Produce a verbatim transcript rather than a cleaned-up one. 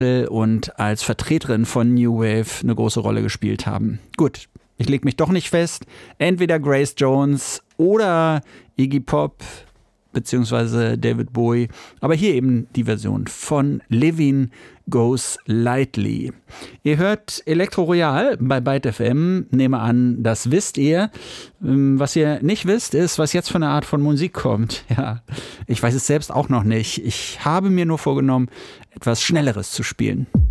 und als Vertreterin von New Wave eine große Rolle gespielt haben. Gut, ich lege mich doch nicht fest. Entweder Grace Jones oder Iggy Pop beziehungsweise David Bowie. Aber hier eben die Version von Living Goes Lightly. Ihr hört Elektro Royal bei Byte F M. Nehme an, das wisst ihr. Was ihr nicht wisst, ist, was jetzt für eine Art von Musik kommt. Ja, ich weiß es selbst auch noch nicht. Ich habe mir nur vorgenommen, etwas Schnelleres zu spielen.